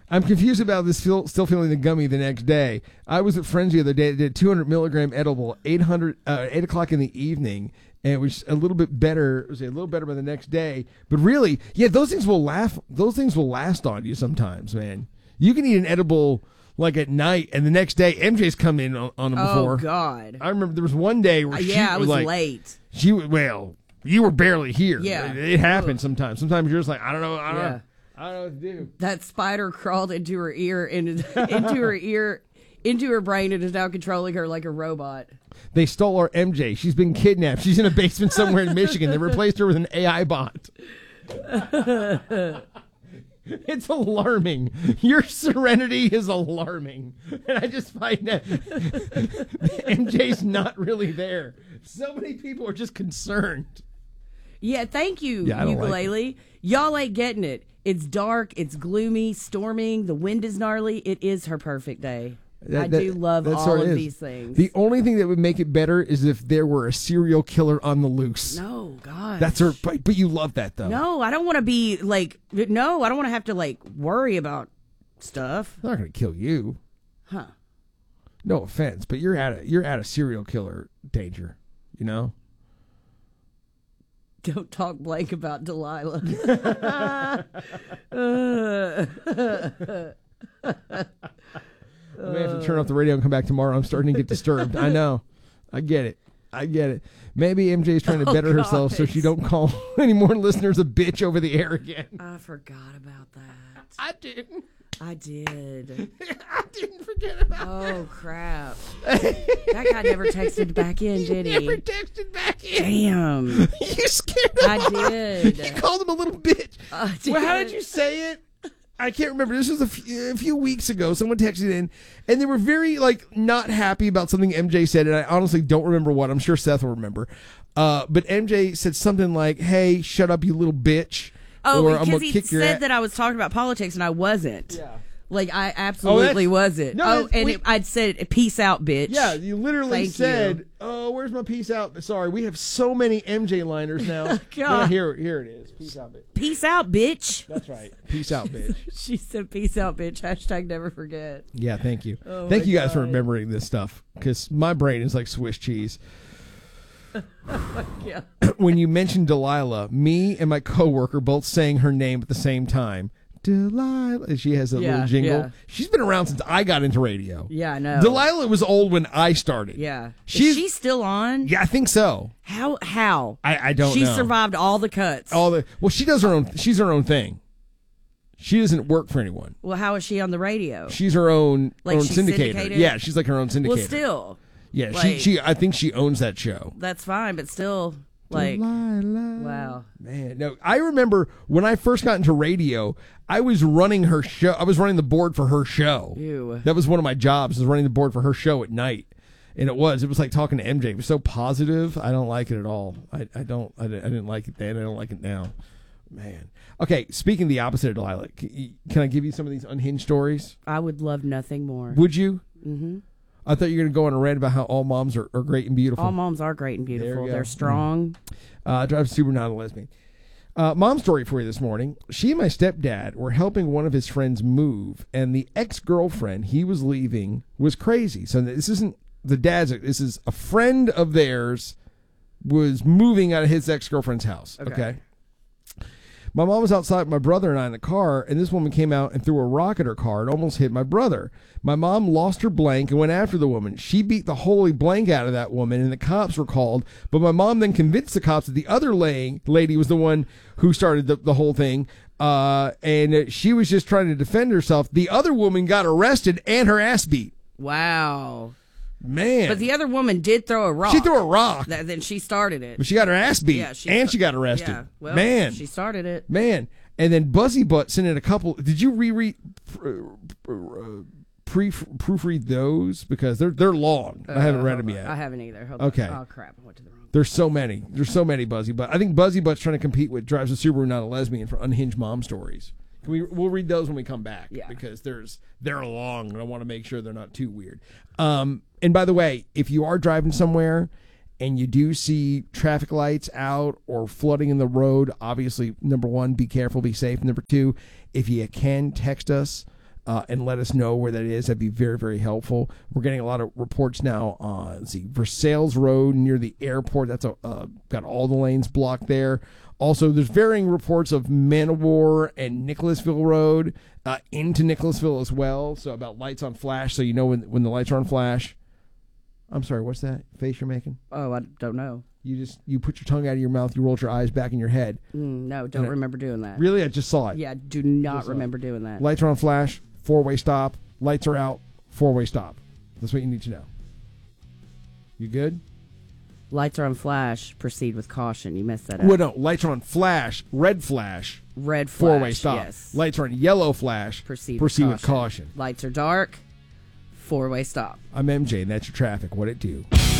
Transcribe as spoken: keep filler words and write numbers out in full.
I'm confused about this feel, still feeling the gummy the next day. I was at Friends the other day. It did two hundred milligram edible, eight hundred, uh, eight o'clock in the evening, and it was a little bit better. It was a little better by the next day. But really, yeah, those things will laugh. Those things will last on you sometimes, man. You can eat an edible like at night, and the next day, M J's come in on, on them oh, before. Oh, God. I remember there was one day where uh, she yeah, I was like, late. She well, you were barely here. Yeah. It, it happens sometimes. Sometimes you're just like, I don't know, I don't yeah. know. I don't know what to do. That spider crawled into her ear, into, into her ear, into her brain, and is now controlling her like a robot. They stole our M J. She's been kidnapped. She's in a basement somewhere in Michigan. They replaced her with an A I bot. It's alarming. Your serenity is alarming. And I just find that M J's not really there. So many people are just concerned. Yeah, thank you, yeah, ukulele. Like Y'all ain't getting it. It's dark, it's gloomy, storming, the wind is gnarly. It is her perfect day. That, I that, do love all of these things. The only thing that would make it better is if there were a serial killer on the loose. No, God. That's her, but, but you love that, though. No, I don't want to be, like, no, I don't want to have to, like, worry about stuff. They're not going to kill you. Huh. No offense, but you're at a, you're at a serial killer danger, you know? Don't talk blank about Delilah. I may have to turn off the radio and come back tomorrow. I'm starting to get disturbed. I know. I get it. I get it. Maybe M J's trying to oh, better God. herself so she don't call any more listeners a bitch over the air again. I forgot about that. I didn't. I did. I didn't forget about oh, that. Oh, crap. That guy never texted back in, did he? He never texted back in. Damn. You scared him I off. did. You called him a little bitch. I did. Well, how did you say it? I can't remember. This was a few, a few weeks ago. Someone texted in, and they were very, like, not happy about something M J said, and I honestly don't remember what. I'm sure Seth will remember. Uh, but M J said something like, hey, shut up, you little bitch. Oh, or, because he kick your said a- that I was talking about politics, and I wasn't. Yeah. Like, I absolutely oh, wasn't. No, oh, and we, it, I'd said, peace out, bitch. Yeah, you literally Thank said, you. oh, where's my peace out? Sorry, we have so many M J liners now. God. Here, here it is. Peace out, bitch. Peace out, bitch. That's right. Peace out, bitch. She said, peace out, bitch. Hashtag never forget. Yeah, thank you. Oh thank you guys God. for remembering this stuff, because my brain is like Swiss cheese. Yeah. When you mentioned Delilah, me and my coworker both sang her name at the same time. Delilah. She has a Yeah, little jingle. yeah. She's been around since I got into radio. Yeah, I know. Delilah was old when I started. Yeah. She's, Is she still on? Yeah, I think so. How? How? I, I don't she know. She survived all the cuts. All the well, she does her own. She's her own thing. She doesn't work for anyone. Well, how is she on the radio? She's her own like own she's syndicator. syndicated? Yeah, she's like her own syndicator. Well, still. Yeah, like, she she. I think she owns that show. That's fine, but still, like, Delilah. wow, man. No, I remember when I first got into radio, I was running her show. I was running the board for her show. Ew. That was one of my jobs, was running the board for her show at night. And it was, it was like talking to M J. It was so positive. I don't like it at all. I, I don't, I, I didn't like it then. I don't like it now. Man. Okay, speaking of the opposite of Delilah, can, can I give you some of these unhinged stories? I would love nothing more. Would you? Mm-hmm. I thought you were going to go on a rant about how all moms are, are great and beautiful. All moms are great and beautiful. There They're strong. Uh, drives super not a lesbian. Uh, mom story for you this morning. She and my stepdad were helping one of his friends move, and the ex-girlfriend he was leaving was crazy. So this isn't the dad's. This is a friend of theirs was moving out of his ex-girlfriend's house. Okay. okay? My mom was outside with my brother and I in the car, and this woman came out and threw a rock at her car and almost hit my brother. My mom lost her blank and went after the woman. She beat the holy blank out of that woman, and the cops were called. But my mom then convinced the cops that the other lay, lady was the one who started the, the whole thing, uh, and she was just trying to defend herself. The other woman got arrested and her ass beat. Wow. Man. But the other woman did throw a rock. She threw a rock. Th- then she started it. But she got her ass beat. Yeah, she and st- she got arrested. Yeah, well, Man. she started it. Man. And then Buzzy Butt sent in a couple. Did you reread, pre proofread those? Because they're they're long. Uh, I haven't read them yet. I haven't either. Hold okay. On. Oh, crap. I went to the wrong. There's so many. There's so many Buzzy Butt. I think Buzzy Butt's trying to compete with Drives a Subaru Not a Lesbian for unhinged mom stories. Can we, we'll read those when we come back. Yeah. Because there's they're long, and I want to make sure they're not too weird. Um, and by the way, if you are driving somewhere and you do see traffic lights out or flooding in the road, obviously, number one, be careful, be safe. Number two, if you can, text us uh, and let us know where that is. That'd be very, very helpful. We're getting a lot of reports now on, let's see, Versailles Road near the airport. That's a, uh, got all the lanes blocked there. Also, there's varying reports of Manowar and Nicholasville Road uh, into Nicholasville as well. So about lights on flash, so you know when when the lights are on flash. I'm sorry, what's that face you're making? Oh, I don't know. You just you put your tongue out of your mouth, you rolled your eyes back in your head. Mm, no, don't And I- remember doing that. Really, I just saw it. Yeah, do not Just, uh, remember doing that. Lights are on flash, four-way stop. Lights are out, four-way stop. That's what you need to know. You good? Lights are on flash. Proceed with caution. You messed that up. Well, no, lights are on flash, red flash, Red flash. four-way stop. Yes. Lights are on yellow flash, Proceed, proceed with, with caution. caution. Lights are dark. Four-way stop. I'm M J, and that's your traffic. What it do?